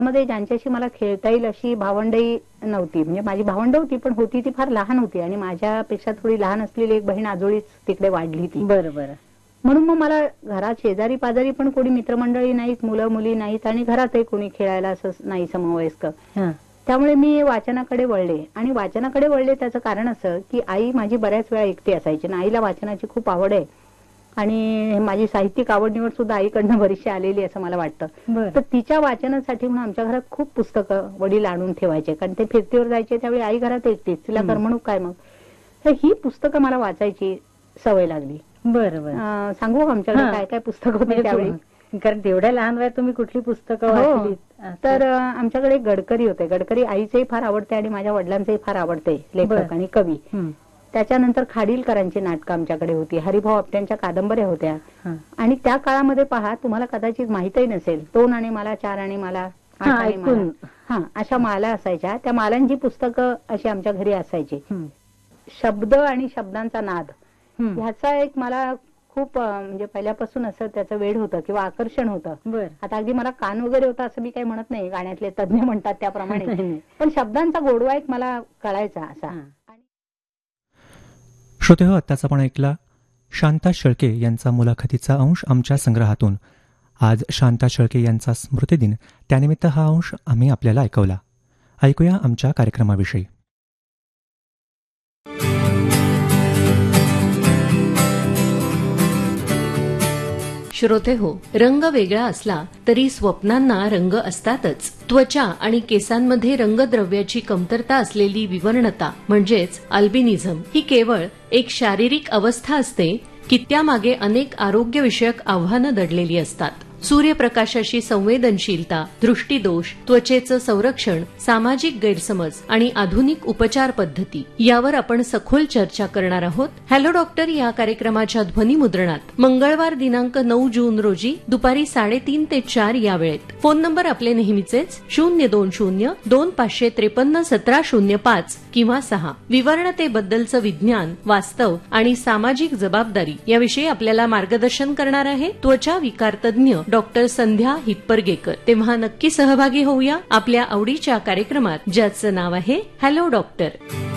मध्ये ज्यांच्याशी मला खेळता येईल अशी भावंडही नव्हती. म्हणजे माझी भावंड होती, पण होती ती फार लहान होती आणि माझ्यापेक्षा थोडी लहान असलेली एक बहीण आजोळीच तिकडे वाढली ती. बरोबर. म्हणून मग मला घरात शेजारी पाजारी पण कोणी मित्रमंडळी नाहीत, मुलं मुली नाहीत आणि घरातही कोणी खेळायला असं नाही समवयस्क. त्यामुळे मी वाचनाकडे वळले. आणि वाचनाकडे वळले त्याचं कारण असं की आई माझी बऱ्याच वेळा एकटी असायची आणि आईला वाचनाची खूप आवड आहे आणि माझी साहित्यिक आवड निवड सुद्धा आईकडनं बरीचशी आलेली असं मला वाटतं. तर तिच्या वाचनासाठी म्हणून आमच्या घरात खूप पुस्तकं वडील आणून ठेवायचे, कारण ते फिरतीवर जायचे त्यावेळी आई घरात एकटीच, तिला करमणूक काय मग. तर ही पुस्तकं मला वाचायची सवय लागली. बरोबर. सांगू आमच्याकडे काय काय पुस्तक होते त्यावेळी, कारण तेवढ्या लहान वयात तुम्ही कुठली पुस्तकं वाचली? तर आमच्याकडे गडकरी होते. गडकरी आईचेही फार आवडते आणि माझ्या वडिलांचेही फार आवडते लेखक आणि कवी. त्याच्यानंतर खाडीलकरांची नाटकं आमच्याकडे होती, हरिभाऊ आपट्यांच्या कादंबऱ्या होत्या. आणि त्या काळामध्ये पहा, तुम्हाला कदाचित माहितही नसेल, 2 आणि मला, 4 आणि मला, 8 आणि मला, अशा माला असायच्या. त्या मालांची पुस्तकं अशी आमच्या घरी असायची. शब्द आणि शब्दांचा नाद ह्याचा एक मला खूप म्हणजे पहिल्यापासून असं त्याचं वेड होतं किंवा आकर्षण होतं. आता अगदी मला कान वगैरे होता असं मी काही म्हणत नाही, गाण्यातले तज्ञ म्हणतात त्याप्रमाणे, पण शब्दांचा गोडवा एक मला कळायचा असा. श्रोते हो, आत्ताच आपण ऐकला शांता शेळके यांचा मुलाखतीचा अंश आमच्या संग्रहातून. आज शांता शेळके यांचा स्मृतिदिन, त्यानिमित्त हा अंश आम्ही आपल्याला ऐकवला. ऐकूया आमच्या कार्यक्रमाविषयी. श्रोते हो, रंग वेगळा असला तरी स्वप्नांना रंग असतातच. त्वचा आणि केसांमध्ये रंगद्रव्याची कमतरता असलेली विवर्णता म्हणजेच अल्बिनिझम ही केवळ एक शारीरिक अवस्था असते की त्यामागे अनेक आरोग्यविषयक आव्हानं दडलेली असतात. सूर्यप्रकाशाशी संवेदनशीलता, दृष्टीदोष, त्वचेचं संरक्षण, सामाजिक गैरसमज आणि आधुनिक उपचार पद्धती यावर आपण सखोल चर्चा करणार आहोत. हॅलो डॉक्टर या कार्यक्रमाच्या ध्वनिमुद्रणात मंगळवार दिनांक 9 जून रोजी दुपारी 3:30 ते 4 या वेळेत. फोन नंबर आपले नेहमीचेच 020-2553-1705 किंवा 6. विवर्णतेबद्दलचं विज्ञान, वास्तव आणि सामाजिक जबाबदारी याविषयी आपल्याला मार्गदर्शन करणार आहे त्वचा विकार तज्ञ डॉक्टर संध्या हिप्परगेकर. तेव्हा नक्की सहभागी होऊया आपल्या आवडीच्या कार्यक्रमात, ज्याचं नाव आहे हॅलो डॉक्टर.